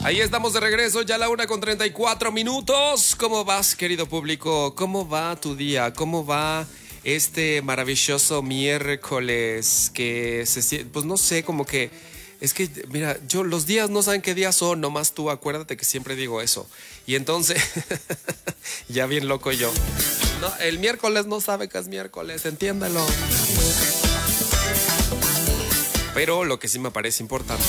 Ahí estamos de regreso, ya la 1:34. ¿Cómo vas, querido público? ¿Cómo va tu día? ¿Cómo va este maravilloso miércoles? Pues no sé, como que... Es que, mira, los días no saben qué días son, nomás tú acuérdate que siempre digo eso. Y entonces, ya bien loco yo. No, el miércoles no sabe que es miércoles, entiéndalo. Pero lo que sí me parece importante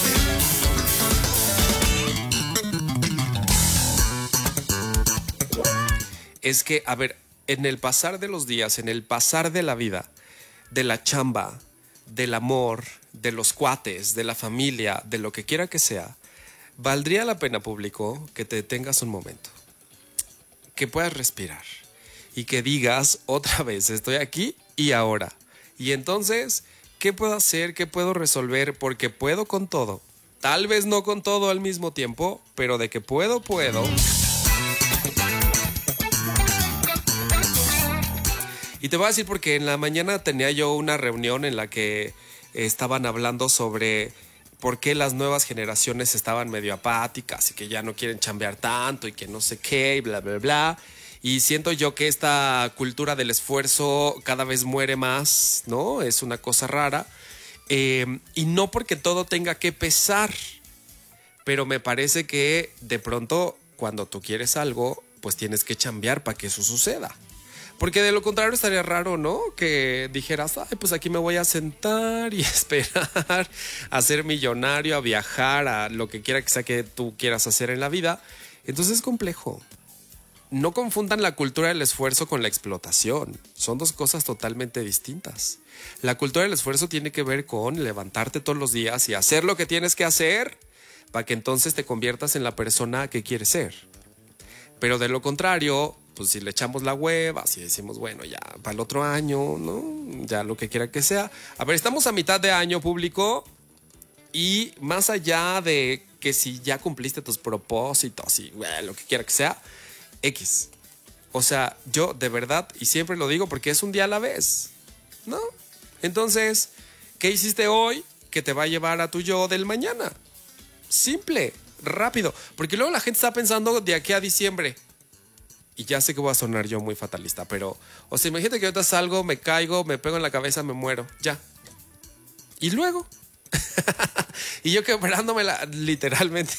es que, a ver, en el pasar de los días, en el pasar de la vida, de la chamba, del amor, de los cuates, de la familia, de lo que quiera que sea, valdría la pena, público, que te detengas un momento, que puedas respirar y que digas otra vez, estoy aquí y ahora. Y entonces, ¿qué puedo hacer? ¿Qué puedo resolver? Porque puedo con todo. Tal vez no con todo al mismo tiempo, pero de que puedo. Y te voy a decir porque en la mañana tenía yo una reunión en la que estaban hablando sobre por qué las nuevas generaciones estaban medio apáticas y que ya no quieren chambear tanto y que no sé qué y bla, bla, bla. Y siento yo que esta cultura del esfuerzo cada vez muere más, ¿no? Es una cosa rara. Y no porque todo tenga que pesar, pero me parece que de pronto cuando tú quieres algo, pues tienes que chambear para que eso suceda. Porque de lo contrario estaría raro, ¿no? Que dijeras, ay, pues aquí me voy a sentar y esperar a ser millonario, a viajar, a lo que quiera que sea que tú quieras hacer en la vida. Entonces es complejo. No confundan la cultura del esfuerzo con la explotación. Son dos cosas totalmente distintas. La cultura del esfuerzo tiene que ver con levantarte todos los días y hacer lo que tienes que hacer para que entonces te conviertas en la persona que quieres ser. Pero de lo contrario, pues si le echamos la hueva, si decimos, bueno, ya para el otro año, ¿no? Ya lo que quiera que sea. A ver, estamos a mitad de año, público, y más allá de que si ya cumpliste tus propósitos y lo que quiera que sea, X. O sea, yo de verdad, y siempre lo digo porque es un día a la vez, ¿no? Entonces, ¿qué hiciste hoy que te va a llevar a tu yo del mañana? Simple, rápido. Porque luego la gente está pensando de aquí a diciembre. Y ya sé que voy a sonar yo muy fatalista, pero... O sea, imagínate que ahorita salgo, me caigo, me pego en la cabeza, me muero. Ya. Y luego... y yo quebrándomela literalmente.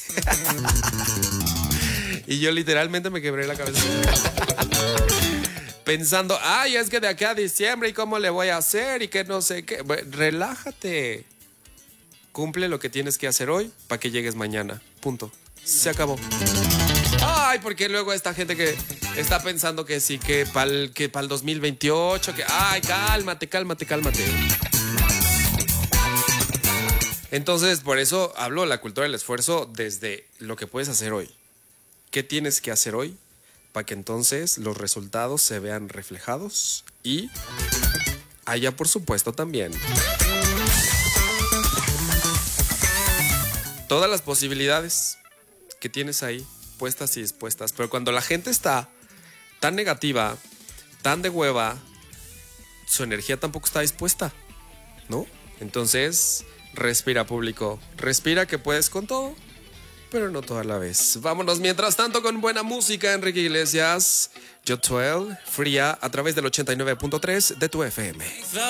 Y yo literalmente me quebré la cabeza. Pensando, ay, es que de aquí a diciembre y cómo le voy a hacer y que no sé qué. Bueno, relájate. Cumple lo que tienes que hacer hoy para que llegues mañana. Punto. Se acabó. Ay, porque luego esta gente que está pensando que sí, que para el 2028, que ay, cálmate. Entonces, por eso hablo de la cultura del esfuerzo desde lo que puedes hacer hoy. ¿Qué tienes que hacer hoy para que entonces los resultados se vean reflejados y haya, por supuesto, también todas las posibilidades que tienes ahí puestas y dispuestas? Pero cuando la gente está tan negativa, tan de hueva, su energía tampoco está dispuesta, ¿no? Entonces, respira, público. Respira, que puedes con todo, pero no toda la vez. Vámonos mientras tanto con buena música. Enrique Iglesias, Yo 12, Fría, a través del 89.3 de tu FM.